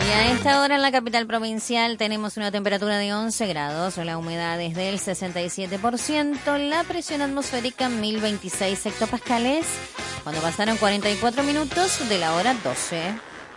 Y a esta hora en la capital provincial tenemos una temperatura de 11 grados, la humedad es del 67%, la presión atmosférica 1026 hectopascales, cuando pasaron 44 minutos de la hora 12.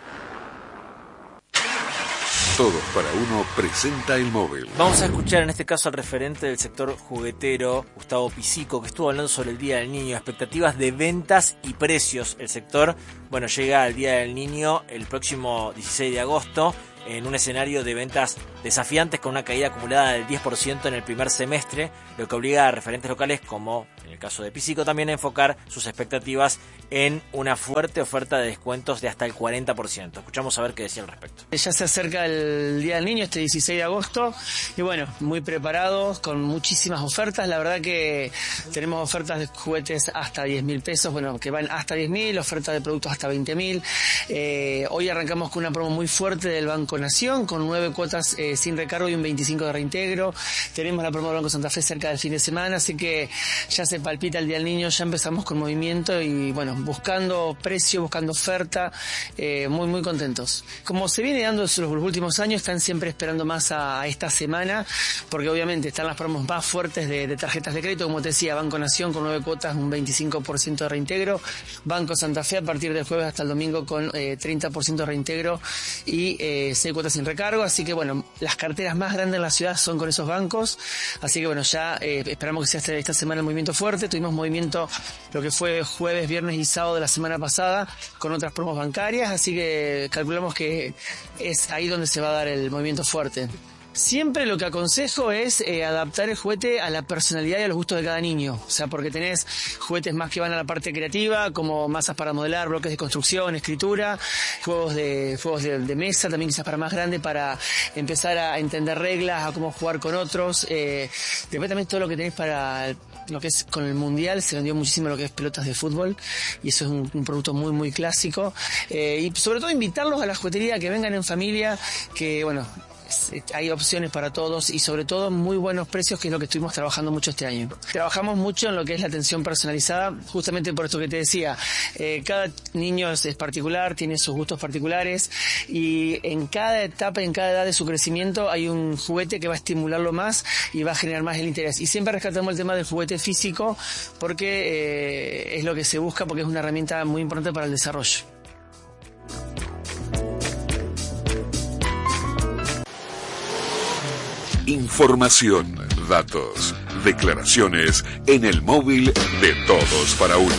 Todos para Uno presenta el móvil. Vamos a escuchar en este caso al referente del sector juguetero, Gustavo Pisico, que estuvo hablando sobre el Día del Niño, expectativas de ventas y precios. El sector, llega al Día del Niño el próximo 16 de agosto en un escenario de ventas desafiantes con una caída acumulada del 10% en el primer semestre, lo que obliga a referentes locales, como en el caso de Pisico, también a enfocar sus expectativas en una fuerte oferta de descuentos de hasta el 40%. Escuchamos a ver qué decía al respecto. Ya se acerca el Día del Niño, este 16 de agosto, y muy preparados, con muchísimas ofertas. La verdad que tenemos ofertas de juguetes hasta 10.000 pesos, que van hasta 10.000, ofertas de productos hasta 20.000. Hoy arrancamos con una promo muy fuerte del Banco Nación, con 9 cuotas sin recargo y un 25 de reintegro. Tenemos la promo del Banco Santa Fe cerca del fin de semana, así que ya se palpita el Día del Niño, ya empezamos con movimiento y buscando precio, buscando oferta, muy contentos. Como se viene dando los últimos años, están siempre esperando más a esta semana, porque obviamente están las promos más fuertes de tarjetas de crédito, como te decía, Banco Nación con 9 cuotas, un 25% de reintegro, Banco Santa Fe a partir del jueves hasta el domingo con 30% de reintegro y 6 cuotas sin recargo, así que las carteras más grandes en la ciudad son con esos bancos, así que ya esperamos que sea esta semana el movimiento fuerte. Tuvimos movimiento lo que fue jueves, viernes y sábado de la semana pasada con otras promos bancarias, así que calculamos que es ahí donde se va a dar el movimiento fuerte. Siempre lo que aconsejo es adaptar el juguete a la personalidad y a los gustos de cada niño. O sea, porque tenés juguetes más que van a la parte creativa, como masas para modelar, bloques de construcción, escritura, juegos de mesa, también quizás para más grande, para empezar a entender reglas, a cómo jugar con otros. Después también todo lo que tenés para lo que es con el mundial, se vendió muchísimo lo que es pelotas de fútbol, y eso es un producto muy clásico. Y sobre todo invitarlos a la juguetería, que vengan en familia, que hay opciones para todos y sobre todo muy buenos precios, que es lo que estuvimos trabajando mucho este año. Trabajamos mucho en lo que es la atención personalizada, justamente por esto que te decía. Cada niño es particular, tiene sus gustos particulares, y en cada etapa, en cada edad de su crecimiento hay un juguete que va a estimularlo más y va a generar más el interés. Y siempre rescatamos el tema del juguete físico, porque es lo que se busca, porque es una herramienta muy importante para el desarrollo. Información, datos, declaraciones en el móvil de Todos para Uno.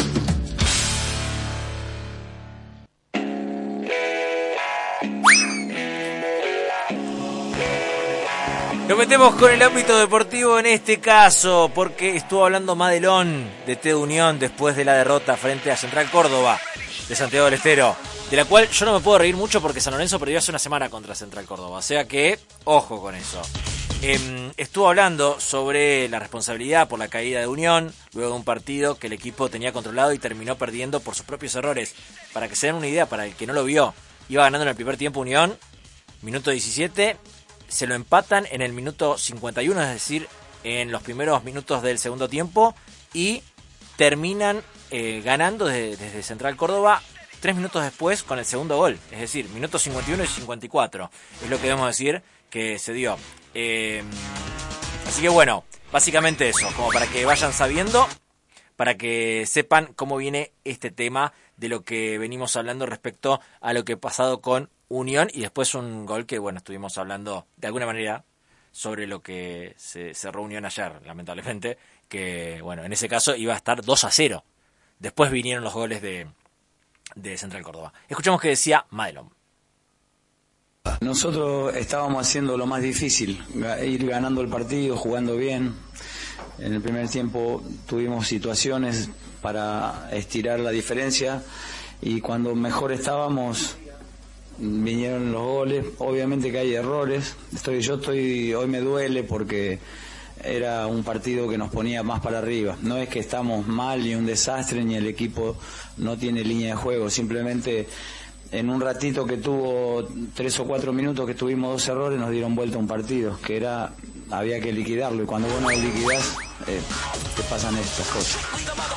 Nos metemos con el ámbito deportivo en este caso, porque estuvo hablando Madelón de T de Unión después de la derrota frente a Central Córdoba de Santiago del Estero, de la cual yo no me puedo reír mucho porque San Lorenzo perdió hace una semana contra Central Córdoba, o sea que, ojo con eso. Estuvo hablando sobre la responsabilidad por la caída de Unión, luego de un partido que el equipo tenía controlado y terminó perdiendo por sus propios errores. Para que se den una idea, para el que no lo vio, iba ganando en el primer tiempo Unión, minuto 17, se lo empatan en el minuto 51, es decir, en los primeros minutos del segundo tiempo, y terminan ganando desde Central Córdoba 3 minutos después con el segundo gol, es decir, minutos 51 y 54, es lo que debemos decir que se dio. Así que básicamente eso, como para que vayan sabiendo, para que sepan cómo viene este tema de lo que venimos hablando respecto a lo que ha pasado con Unión, y después un gol que estuvimos hablando de alguna manera sobre lo que se cerró Unión ayer, lamentablemente, que en ese caso iba a estar 2-0. Después vinieron los goles de Central Córdoba. Escuchamos que decía Madelón. Nosotros estábamos haciendo lo más difícil, ir ganando el partido, jugando bien. En el primer tiempo tuvimos situaciones para estirar la diferencia, y cuando mejor estábamos vinieron los goles. Obviamente que hay errores. Hoy me duele porque era un partido que nos ponía más para arriba. No es que estamos mal ni un desastre, ni el equipo no tiene línea de juego, simplemente en un ratito que tuvo 3 o 4 minutos que tuvimos 2 errores, nos dieron vuelta un partido, que había que liquidarlo, y cuando vos no lo liquidás, te pasan estas cosas.